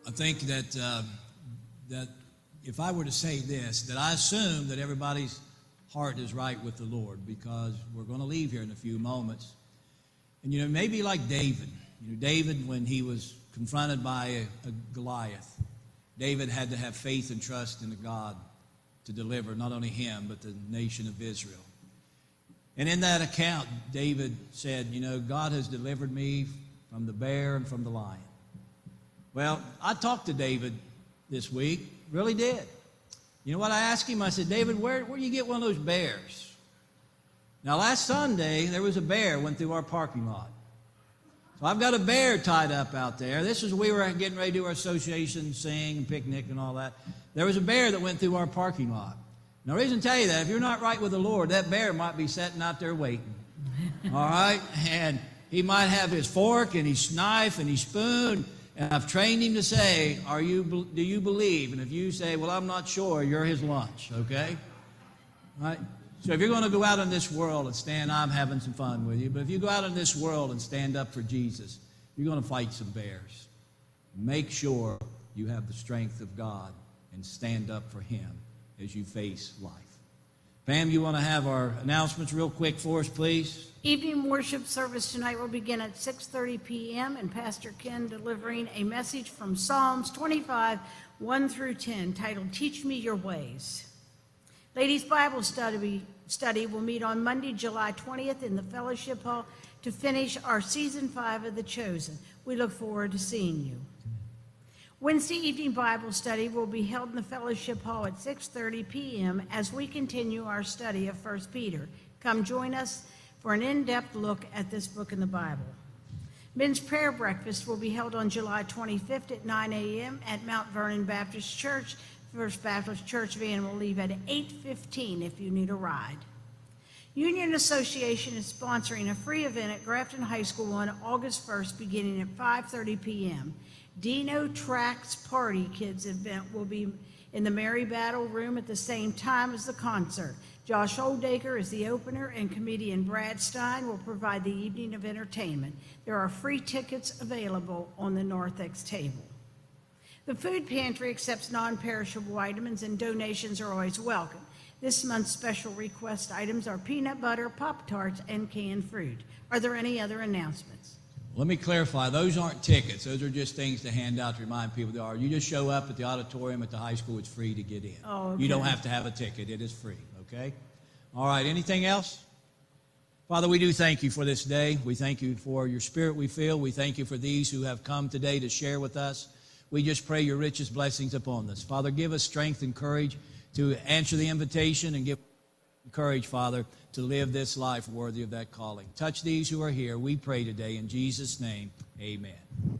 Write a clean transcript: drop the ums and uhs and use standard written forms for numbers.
I think that if I were to say this, that I assume that everybody's heart is right with the Lord, because we're going to leave here in a few moments. And, maybe like David. David, when he was confronted by a Goliath, David had to have faith and trust in the God to deliver not only him, but the nation of Israel. And in that account, David said, God has delivered me from the bear and from the lion. Well, I talked to David this week, really did. You know what I asked him? I said, David, where do you get one of those bears? Now, last Sunday, there was a bear went through our parking lot. So I've got a bear tied up out there. This is we were getting ready to do our association, sing, and picnic and all that. There was a bear that went through our parking lot. Now, the reason to tell you that, if you're not right with the Lord, that bear might be sitting out there waiting. All right? And he might have his fork and his knife and his spoon. And I've trained him to say, do you believe? And if you say, well, I'm not sure, you're his lunch, okay? All right? So if you're going to go out in this world and stand, I'm having some fun with you, but if you go out in this world and stand up for Jesus, you're going to fight some bears. Make sure you have the strength of God and stand up for him as you face life. Pam, you want to have our announcements real quick for us, please? Evening worship service tonight will begin at 6:30 p.m. and Pastor Ken delivering a message from Psalms 25, 1 through 10, titled, Teach Me Your Ways. Ladies' Bible study will meet on Monday, July 20th in the Fellowship Hall to finish our Season 5 of The Chosen. We look forward to seeing you. Wednesday evening Bible study will be held in the Fellowship Hall at 6:30 p.m. as we continue our study of 1 Peter. Come join us for an in-depth look at this book in the Bible. Men's prayer breakfast will be held on July 25th at 9 a.m. at Mount Vernon Baptist Church. First Baptist Church van will leave at 8:15 if you need a ride. Union Association is sponsoring a free event at Grafton High School on August 1st beginning at 5:30 p.m. Dino Tracks Party Kids event will be in the Mary Battle Room at the same time as the concert. Josh Oldacre is the opener, and comedian Brad Stein will provide the evening of entertainment. There are free tickets available on the Narthex table. The food pantry accepts non-perishable items, and donations are always welcome. This month's special request items are peanut butter, Pop-Tarts, and canned fruit. Are there any other announcements? Let me clarify. Those aren't tickets. Those are just things to hand out to remind people they are. You just show up at the auditorium at the high school. It's free to get in. Oh, okay. You don't have to have a ticket. It is free, okay? All right, anything else? Father, we do thank you for this day. We thank you for your spirit we feel. We thank you for these who have come today to share with us. We just pray your richest blessings upon us. Father, give us strength and courage to answer the invitation, and give courage, Father, to live this life worthy of that calling. Touch these who are here, we pray today. In Jesus' name, amen.